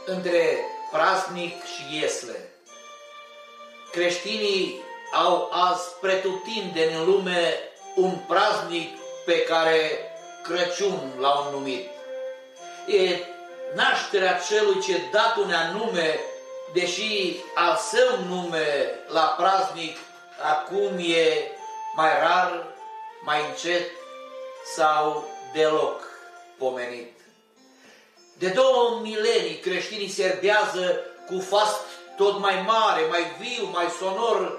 între praznic și iesle. Creștinii au azi pretutindeni în lume un praznic pe care Crăciun l-au numit. E nașterea celui ce dat un anume, deși al său nume la praznic acum e mai rar, mai încet sau deloc pomenit. De 2 milenii creștinii serbează cu fast tot mai mare, mai viu, mai sonor,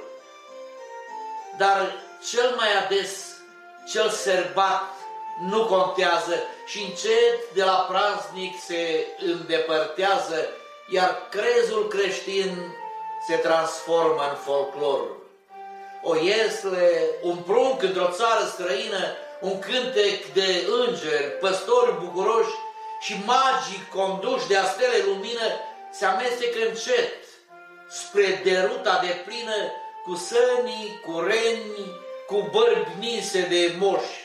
dar cel mai ades cel serbat nu contează și încet de la praznic se îndepărtează, iar crezul creștin se transformă în folclor. O iesle, un prunc într-o țară străină, un cântec de îngeri, păstori bucuroși și magii conduși de astele lumină se amestecă încet spre deruta deplină cu sănii, cu reni, cu bărbi ninse de moși.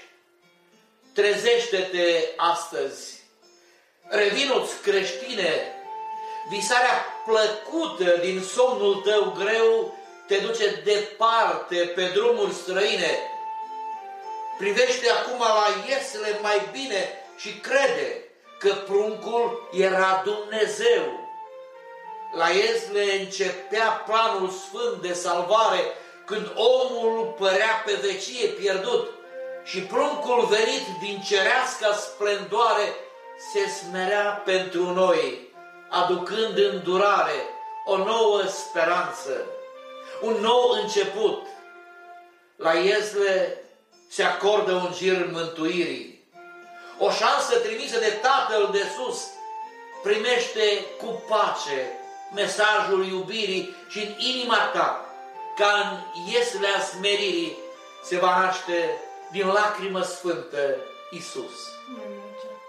Trezește-te astăzi, revinu-ți creștine, visarea plăcută din somnul tău greu te duce departe pe drumuri străine. Privește acum la iesele mai bine și crede că pruncul era Dumnezeu. La iesle începea planul sfânt de salvare, când omul părea pe vecie pierdut și pruncul venit din cerească splendoare se smerea pentru noi, aducând îndurare, o nouă speranță, un nou început. La iesle se acordă un gir mântuirii, o șansă trimisă de Tatăl de sus. Primește cu pace mesajul iubirii și în inima ta, ca în ieslea smeririi, se va naște din lacrimă sfântă Iisus.